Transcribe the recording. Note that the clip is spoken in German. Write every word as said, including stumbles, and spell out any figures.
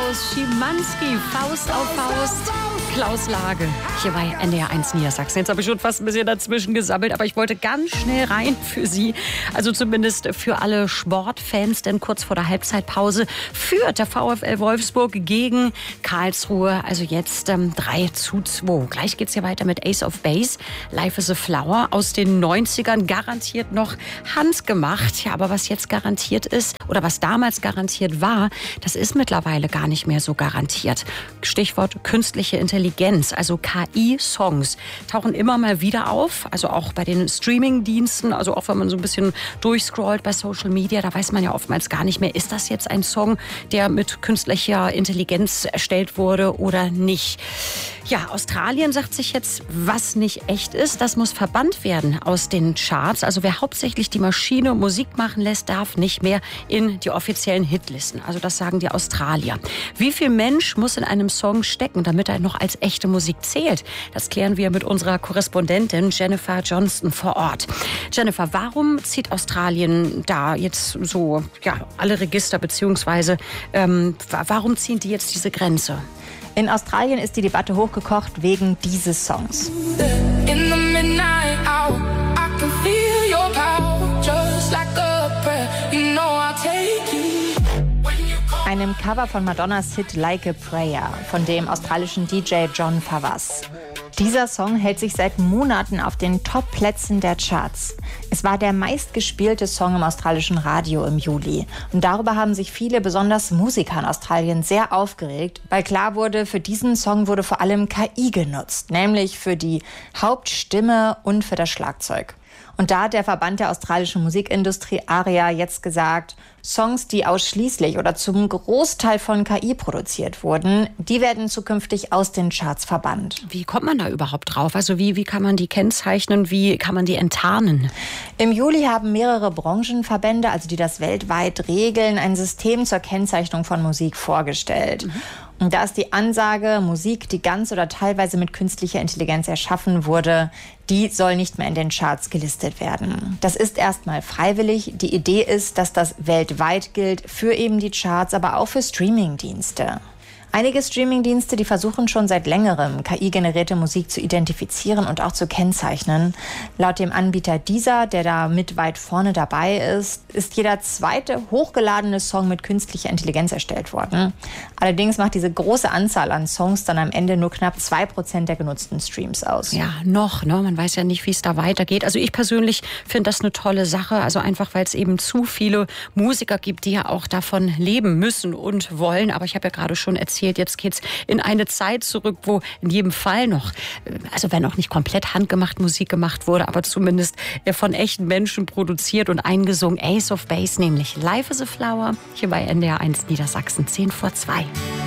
Klaus Schimanski, Faust auf Faust. Klaus Lage, hier bei N D R eins Niedersachsen. Jetzt habe ich schon fast ein bisschen dazwischen gesammelt, aber ich wollte ganz schnell rein für Sie. Also zumindest für alle Sportfans, denn kurz vor der Halbzeitpause führt der VfL Wolfsburg gegen Karlsruhe. Also jetzt ähm, drei zu zwei. Gleich geht es hier weiter mit Ace of Base. Life is a Flower aus den neunzigern. Garantiert noch handgemacht. Ja, aber was jetzt garantiert ist oder was damals garantiert war, das ist mittlerweile gar nicht mehr so garantiert. Stichwort künstliche Intelligenz, also K I-Songs, tauchen immer mal wieder auf, also auch bei den Streaming-Diensten, also auch wenn man so ein bisschen durchscrollt bei Social Media, da weiß man ja oftmals gar nicht mehr, ist das jetzt ein Song, der mit künstlicher Intelligenz erstellt wurde oder nicht. Ja, Australien sagt sich jetzt, was nicht echt ist, das muss verbannt werden aus den Charts. Also wer hauptsächlich die Maschine Musik machen lässt, darf nicht mehr in die offiziellen Hitlisten. Also das sagen die Australier. Wie viel Mensch muss in einem Song stecken, damit er noch als echte Musik zählt? Das klären wir mit unserer Korrespondentin Jennifer Johnston vor Ort. Jennifer, warum zieht Australien da jetzt so ja, alle Register, beziehungsweise ähm, warum ziehen die jetzt diese Grenze? In Australien ist die Debatte hochgekocht wegen dieses Songs. In the midnight hour, I can feel your power, just like a prayer, you know I'll take you. Einem Cover von Madonnas Hit Like a Prayer von dem australischen D J John Fawaz. Dieser Song hält sich seit Monaten auf den Top-Plätzen der Charts. Es war der meistgespielte Song im australischen Radio im Juli. Und darüber haben sich viele, besonders Musiker in Australien, sehr aufgeregt, weil klar wurde, für diesen Song wurde vor allem K I genutzt, nämlich für die Hauptstimme und für das Schlagzeug. Und da hat der Verband der australischen Musikindustrie ARIA jetzt gesagt, Songs, die ausschließlich oder zum Großteil von K I produziert wurden, die werden zukünftig aus den Charts verbannt. Wie kommt man da überhaupt drauf? Also wie, wie kann man die kennzeichnen? Wie kann man die enttarnen? Im Juli haben mehrere Branchenverbände, also die das weltweit regeln, ein System zur Kennzeichnung von Musik vorgestellt. Mhm. Und da ist die Ansage, Musik, die ganz oder teilweise mit künstlicher Intelligenz erschaffen wurde, die soll nicht mehr in den Charts gelistet werden. Das ist erstmal freiwillig. Die Idee ist, dass das weltweit gilt, für eben die Charts, aber auch für Streamingdienste. Einige Streamingdienste, die versuchen schon seit längerem, K I-generierte Musik zu identifizieren und auch zu kennzeichnen. Laut dem Anbieter Deezer, der da mit weit vorne dabei ist, ist jeder zweite hochgeladene Song mit künstlicher Intelligenz erstellt worden. Allerdings macht diese große Anzahl an Songs dann am Ende nur knapp zwei Prozent der genutzten Streams aus. Ja, noch, ne? Man weiß ja nicht, wie es da weitergeht. Also ich persönlich finde das eine tolle Sache, also einfach, weil es eben zu viele Musiker gibt, die ja auch davon leben müssen und wollen. Aber ich habe ja gerade schon erzählt, jetzt geht's in eine Zeit zurück, wo in jedem Fall noch, also wenn auch nicht komplett handgemacht Musik gemacht wurde, aber zumindest von echten Menschen produziert und eingesungen. Ace of Base, nämlich Life is a Flower, hier bei N D R eins Niedersachsen, zehn vor zwei.